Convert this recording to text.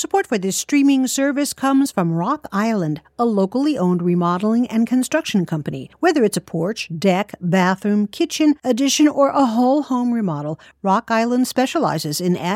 Support for this streaming service comes from Rock Island, a locally owned remodeling and construction company. Whether it's a porch, deck, bathroom, kitchen, addition, or a whole home remodel, Rock Island specializes in